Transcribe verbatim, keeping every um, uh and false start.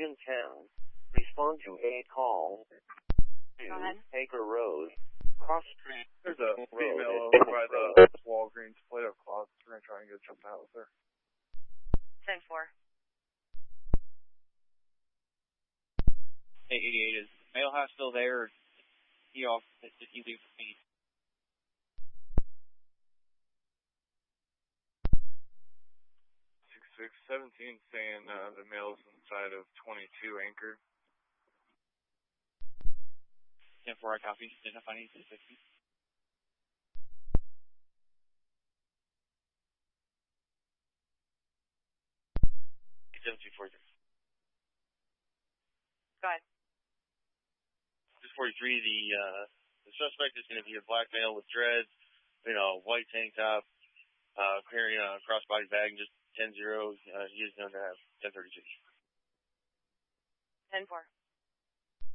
Morgantown. Respond to a call. Go ahead. Baker Road. Cross Street. There's a Road female is over by the Walgreens plate of closet. We're going to try and get jumped out with her. ten four. Hey, eighty-eight, is Male House still there, or he off, did he leave for me? six six seventeen saying uh, the male's inside of twenty-two Anchor. ten four, I copy. Didn't I find anything sixty? seven two four three. Go ahead. six forty-three, the, uh, the suspect is going to be a black male with dreads, you know, white tank top, uh, carrying a crossbody bag, and just ten zero. Uh, he is known to have ten thirty-six. ten four.